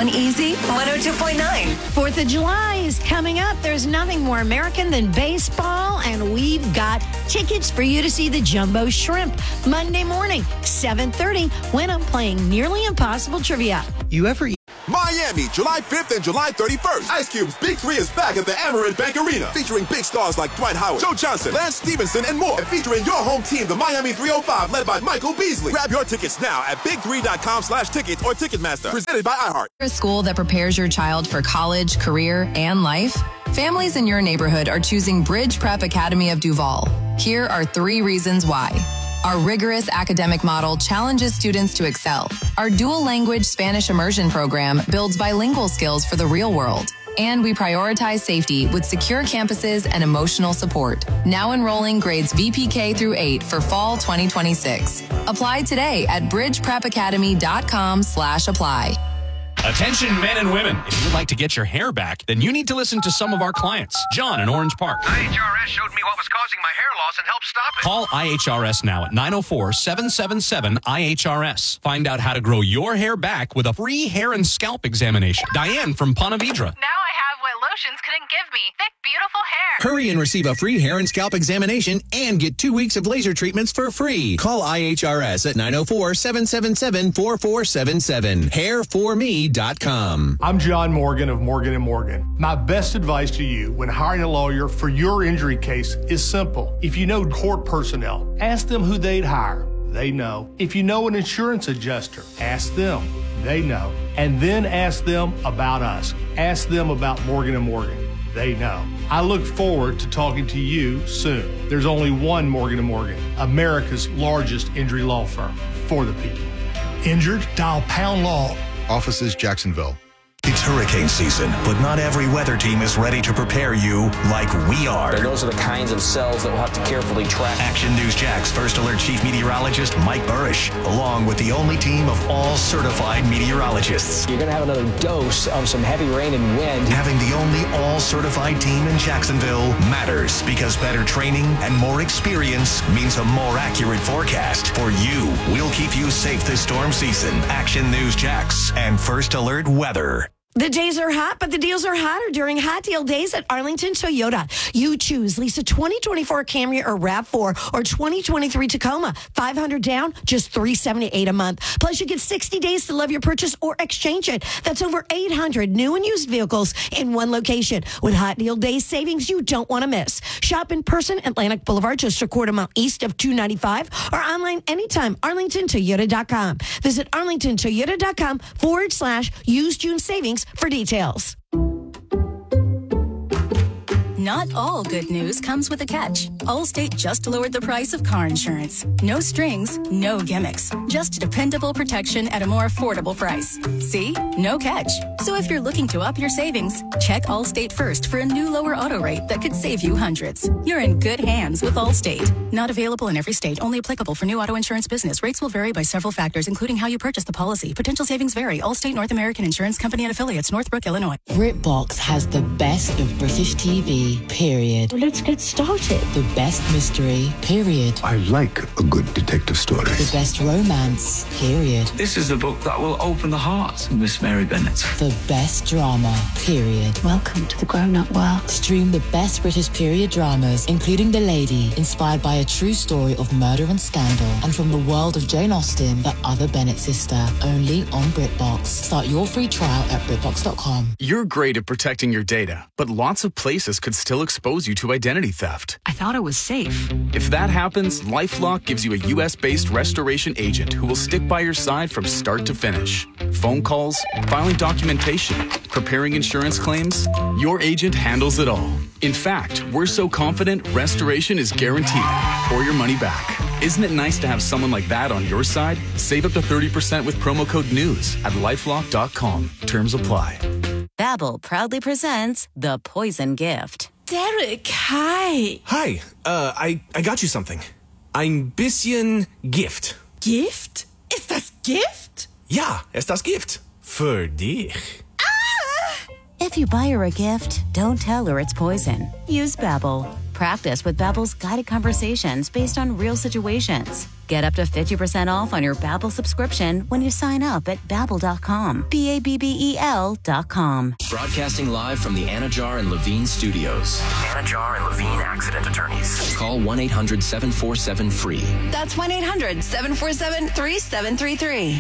on Easy 102.9. 4th of July is coming up. There's nothing more American than baseball, and we've got tickets for you to see the Jumbo Shrimp Monday morning, 7:30, when I'm playing Nearly Impossible Trivia. You ever eat? Miami, July 5th and July 31st. Ice Cube's Big 3 is back at the Amerant Bank Arena, featuring big stars like Dwight Howard, Joe Johnson, Lance Stevenson, and more. And featuring your home team, the Miami 305, led by Michael Beasley. Grab your tickets now at big3.com/tickets or Ticketmaster. Presented by iHeart. A school that prepares your child for college, career, and life? Families in your neighborhood are choosing Bridge Prep Academy of Duval. Here are 3 reasons why. Our rigorous academic model challenges students to excel. Our dual language Spanish immersion program builds bilingual skills for the real world. And we prioritize safety with secure campuses and emotional support. Now enrolling grades VPK through 8 for fall 2026. Apply today at bridgeprepacademy.com/apply. Attention men and women. If you would like to get your hair back, then you need to listen to some of our clients. John in Orange Park. IHRS showed me what was causing my hair loss and helped stop it. Call IHRS now at 904-777-IHRS. Find out how to grow your hair back with a free hair and scalp examination. Diane from Ponte Vedra. Now I have what lotions couldn't give me. Thick, beautiful hair. Hurry and receive a free hair and scalp examination and get 2 weeks of laser treatments for free. Call IHRS at 904-777-4477. Hairforme.com. I'm John Morgan of Morgan & Morgan. My best advice to you when hiring a lawyer for your injury case is simple. If you know court personnel, ask them who they'd hire. They know. If you know an insurance adjuster, ask them. They know. And then ask them about us. Ask them about Morgan & Morgan. They know. I look forward to talking to you soon. There's only one Morgan & Morgan, America's largest injury law firm for the people. Injured? Dial Pound Law. Offices Jacksonville. It's hurricane season, but not every weather team is ready to prepare you like we are. And those are the kinds of cells that we'll have to carefully track. Action News Jax First Alert Chief Meteorologist Mike Burrish, along with the only team of all certified meteorologists. You're going to have another dose of some heavy rain and wind. Having the only all-certified team in Jacksonville matters because better training and more experience means a more accurate forecast for you. We'll keep you safe this storm season. Action News Jax and First Alert Weather. The days are hot, but the deals are hotter during Hot Deal Days at Arlington Toyota. You choose lease a 2024 Camry or RAV4 or 2023 Tacoma. $500 down, just $378 a month. Plus, you get 60 days to love your purchase or exchange it. That's over 800 new and used vehicles in one location. With Hot Deal Days savings you don't want to miss. Shop in person, Atlantic Boulevard, just a quarter mile east of 295, or online anytime, arlingtontoyota.com. Visit arlingtontoyota.com/use June savings for details. Not all good news comes with a catch. Allstate just lowered the price of car insurance. No strings, no gimmicks. Just dependable protection at a more affordable price. See? No catch. So if you're looking to up your savings, check Allstate first for a new lower auto rate that could save you hundreds. You're in good hands with Allstate. Not available in every state. Only applicable for new auto insurance business. Rates will vary by several factors, including how you purchase the policy. Potential savings vary. Allstate North American Insurance Company and affiliates, Northbrook, Illinois. BritBox has the best of British TV. Period. Well, let's get started. The best mystery. Period. I like a good detective story. The best romance. Period. This is the book that will open the heart of Miss Mary Bennet. The best drama. Period. Welcome to the grown-up world. Stream the best British period dramas, including The Lady, inspired by a true story of murder and scandal, and from the world of Jane Austen, the other Bennet sister, only on BritBox. Start your free trial at BritBox.com. You're great at protecting your data, but lots of places could still expose you to identity theft. I thought it was safe. If that happens, LifeLock gives you a U.S.-based restoration agent who will stick by your side from start to finish. Phone calls, filing documentation, preparing insurance claims, your agent handles it all. In fact, we're so confident restoration is guaranteed or your money back. Isn't it nice to have someone like that on your side? Save up to 30% with promo code NEWS at LifeLock.com. Terms apply. Babbel proudly presents The Poison Gift. Derek, hi. Hi, I got you something. Ein bisschen Gift. Gift? Ist das Gift? Ja, ist das Gift. Für dich. If you buy her a gift, don't tell her it's poison. Use Babbel. Practice with Babbel's guided conversations based on real situations. Get up to 50% off on your Babbel subscription when you sign up at Babbel.com. Babbel.com. Broadcasting live from the Anajar and Levine studios. Anajar and Levine Accident Attorneys. Call 1-800-747-FREE. That's 1-800-747-3733.